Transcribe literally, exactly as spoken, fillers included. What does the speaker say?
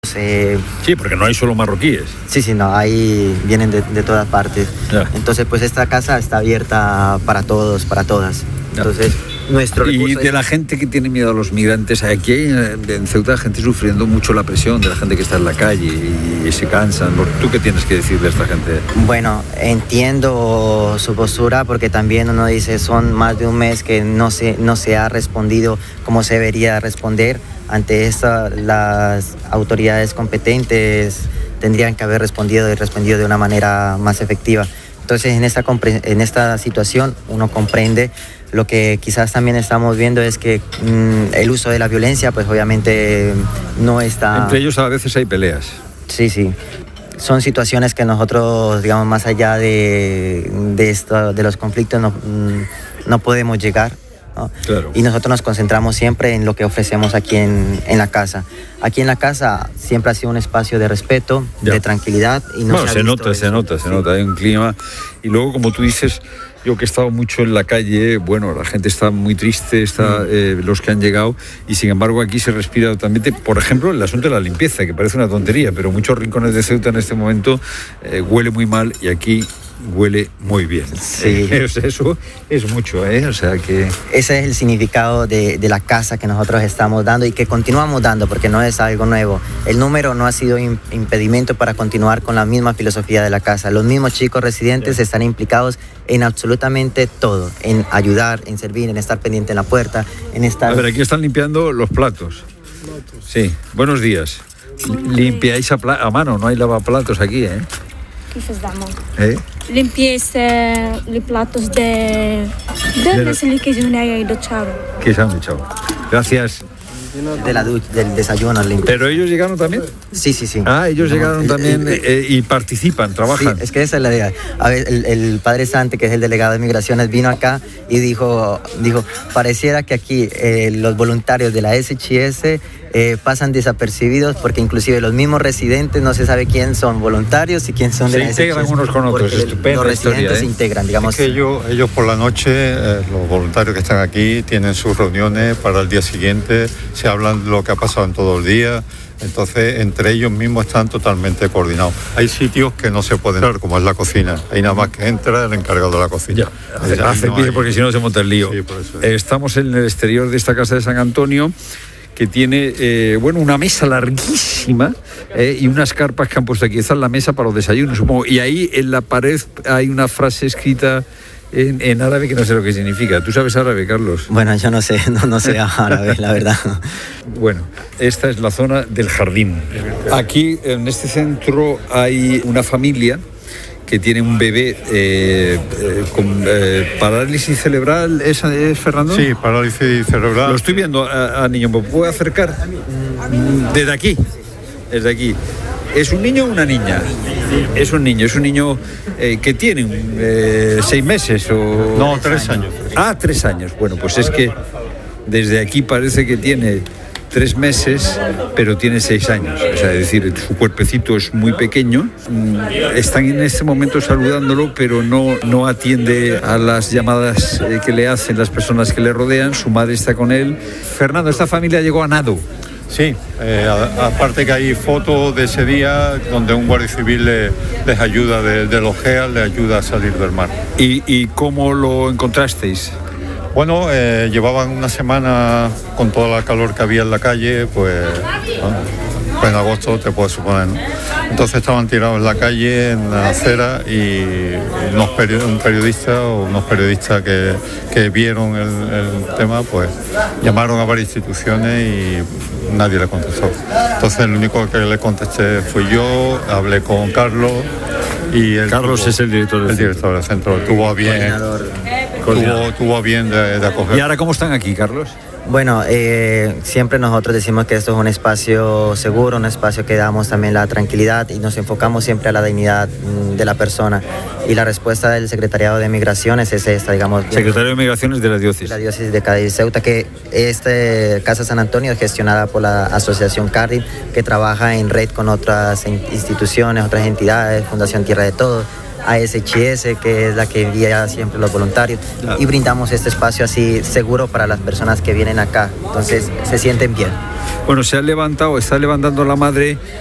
Eh, sí, porque no hay solo marroquíes. Sí, sí, no, ahí vienen de, de todas partes. Ya. Entonces, pues esta casa está abierta para todos, para todas. Entonces, ya. nuestro Y de es... la gente que tiene miedo a los migrantes, aquí hay en Ceuta gente sufriendo mucho la presión de la gente que está en la calle y, y se cansan. ¿Tú qué tienes que decirle a esta gente? Bueno, entiendo su postura porque también uno dice, son más de un mes que no se, no se ha respondido como se debería responder. Ante esto, las autoridades competentes tendrían que haber respondido y respondido de una manera más efectiva. Entonces, en esta, en esta situación, uno comprende. Lo que quizás también estamos viendo es que mmm, el uso de la violencia, pues obviamente no está... Entre ellos a veces hay peleas. Sí, sí. Son situaciones que nosotros, digamos, más allá de, de, esto, de los conflictos, no, no podemos llegar. ¿no? Claro. Y nosotros nos concentramos siempre en lo que ofrecemos aquí en, en la casa. Aquí en la casa siempre ha sido un espacio de respeto, ya. de tranquilidad. Y no bueno, se, se nota, se nota, se nota, hay un clima. Y luego, como tú dices, yo que he estado mucho en la calle, bueno, la gente está muy triste, está, mm. eh, los que han llegado, y sin embargo aquí se respira totalmente. Por ejemplo, el asunto de la limpieza, que parece una tontería, pero muchos rincones de Ceuta en este momento eh, huele muy mal, y aquí huele muy bien. Sí. Eso es mucho, ¿eh? O sea que... Ese es el significado de, de la casa que nosotros estamos dando y que continuamos dando, porque no es algo nuevo. El número no ha sido impedimento para continuar con la misma filosofía de la casa. Los mismos chicos residentes sí. están implicados en absolutamente todo, en ayudar, en servir, en estar pendiente en la puerta, en estar... A ver, aquí están limpiando los platos. Platos. Sí, buenos días. Limpiáis a, pla- a mano, no hay lavaplatos aquí, ¿eh? ¿Qué facciamo? ¿Eh? Limpieza los platos de... ¿Dónde se le quedó ahí duchado? ¿Qué se han duchado? Gracias. De la ducha, del desayuno limpio. ¿Pero ellos llegaron también? Sí, sí, sí. Ah, ellos no, llegaron el, también el, el, eh, y participan, trabajan. Sí, es que esa es la idea. A ver, el, el padre Sante, que es el delegado de Migraciones, vino acá y dijo, dijo pareciera que aquí eh, los voluntarios de la S H S eh, pasan desapercibidos porque inclusive los mismos residentes no se sabe quién son voluntarios y quién son de se la S H S. Se integran unos con otros, estupendo. Los residentes historia, ¿eh? se integran, digamos. Es que ellos, ellos por la noche, eh, los voluntarios que están aquí, tienen sus reuniones para el día siguiente, se hablan de lo que ha pasado en todo el día. Entonces, entre ellos mismos están totalmente coordinados. Hay sitios que no se pueden entrar, como es la cocina. Ahí nada más que entra el encargado de la cocina. Ya, hace, hace no pie hay... porque si no se monta el lío. Sí, por eso es. Estamos en el exterior de esta casa de San Antonio, que tiene, eh, bueno, una mesa larguísima eh, y unas carpas que han puesto aquí. Esta es la mesa para los desayunos, supongo. Y ahí en la pared hay una frase escrita En, en árabe que no sé lo que significa. ¿Tú sabes árabe, Carlos? Bueno, yo no sé, no, no sé árabe, la verdad. Bueno, esta es la zona del jardín. Aquí, en este centro, hay una familia que tiene un bebé eh, eh, con eh, parálisis cerebral. ¿Es, ¿Es, Fernando? Sí, parálisis cerebral. Lo estoy viendo a, a niño. ¿Me puedo acercar? Desde aquí. Desde aquí. ¿Es un niño o una niña? Es un niño, es un niño eh, que tiene eh, seis meses o... No, tres años. Ah, tres años. Bueno, pues es que desde aquí parece que tiene tres meses, pero tiene seis años. O sea, es decir, su cuerpecito es muy pequeño. Están en este momento saludándolo, pero no, no atiende a las llamadas eh, que le hacen las personas que le rodean. Su madre está con él. Fernando, esta familia llegó a nado. Sí, eh, a, aparte que hay fotos de ese día donde un guardia civil le, les ayuda de, de los G E A, les ayuda a salir del mar. ¿Y, y cómo lo encontrasteis? Bueno, eh, llevaban una semana con toda la calor que había en la calle, pues, bueno, pues en agosto te puedes suponer, ¿no? Entonces estaban tirados en la calle, en la acera, y unos peri- un periodista o unos periodistas que, que vieron el, el tema, pues llamaron a varias instituciones y nadie le contestó. Entonces el único que le contesté fui yo, hablé con Carlos y el Carlos tuvo, es el director del el centro. director del centro, tuvo a bien, tuvo, tuvo a bien de, de acoger. ¿Y ahora cómo están aquí, Carlos? Bueno, eh, siempre nosotros decimos que esto es un espacio seguro, un espacio que damos también la tranquilidad y nos enfocamos siempre a la dignidad mm, de la persona. Y la respuesta del Secretariado de Migraciones es esta, digamos. Secretario de Migraciones de la diócesis. La diócesis de Cádiz Ceuta, que este Casa San Antonio es gestionada por la Asociación Cardiff, que trabaja en red con otras instituciones, otras entidades, Fundación Tierra de Todos, A S H S, que es la que envía siempre los voluntarios, claro. Y brindamos este espacio así seguro para las personas que vienen acá, entonces se sienten bien. Bueno, se ha levantado, está levantando la madre